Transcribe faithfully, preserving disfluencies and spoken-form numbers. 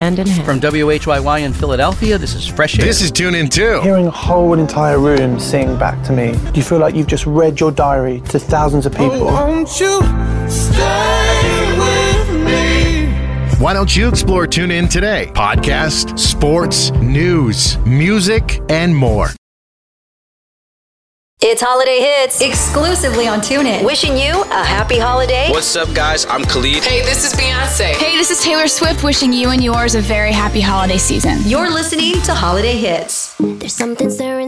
hand in hand. From W H Y Y in Philadelphia, this is Fresh Air. This is Tune In too. Hearing a whole entire room sing back to me, you feel like you've just read your diary to thousands of people. Oh, won't you stay with me? Why don't you explore Tune In today? Podcast, sports, news, music, and more. It's Holiday Hits, exclusively on TuneIn. Wishing you a happy holiday. What's up, guys? I'm Khalid. Hey, this is Beyonce. Hey, this is Taylor Swift, wishing you and yours a very happy holiday season. You're listening to Holiday Hits. There's something stirring